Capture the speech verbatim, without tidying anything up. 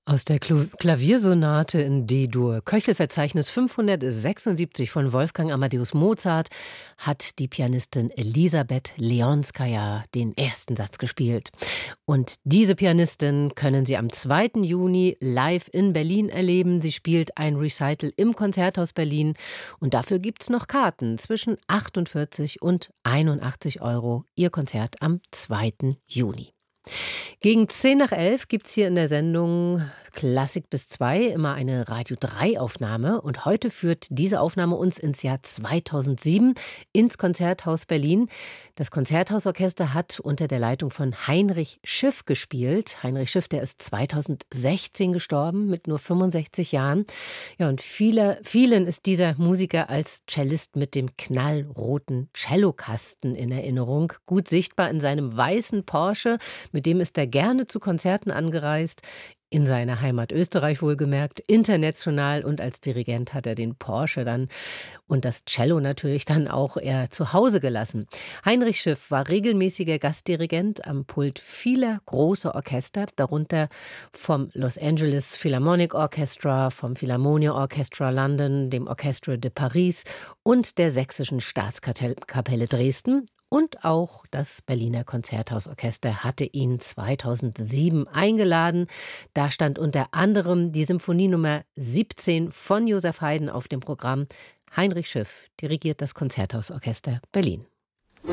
Aus der Klu Klaviersonate in D-Dur, Köchelverzeichnis fünfhundertsechsundsiebzig von Wolfgang Amadeus Mozart, hat die Pianistin Elisabeth Leonskaja den ersten Satz gespielt. Und diese Pianistin können Sie am zweiten Juni live in Berlin erleben. Sie spielt ein Recital im Konzerthaus Berlin und dafür gibt's noch Karten zwischen achtundvierzig und einundachtzig Euro. Ihr Konzert am zweiten Juni. Gegen zehn nach elf gibt es hier in der Sendung Klassik bis zwei immer eine Radio drei Aufnahme. Und heute führt diese Aufnahme uns ins Jahr zweitausendsieben ins Konzerthaus Berlin. Das Konzerthausorchester hat unter der Leitung von Heinrich Schiff gespielt. Heinrich Schiff, der ist zweitausendsechzehn gestorben mit nur fünfundsechzig Jahren. Ja, und viele, vielen ist dieser Musiker als Cellist mit dem knallroten Cellokasten in Erinnerung. Gut sichtbar in seinem weißen Porsche. Mit dem ist er gerne zu Konzerten angereist, in seiner Heimat Österreich wohlgemerkt, international, und als Dirigent hat er den Porsche dann und das Cello natürlich dann auch eher zu Hause gelassen. Heinrich Schiff war regelmäßiger Gastdirigent am Pult vieler großer Orchester, darunter vom Los Angeles Philharmonic Orchestra, vom Philharmonia Orchestra London, dem Orchestre de Paris und der Sächsischen Staatskapelle Dresden. Und auch das Berliner Konzerthausorchester hatte ihn zweitausendsieben eingeladen. Da stand unter anderem die Symphonie Nummer siebzehn von Joseph Haydn auf dem Programm. Heinrich Schiff dirigiert das Konzerthausorchester Berlin.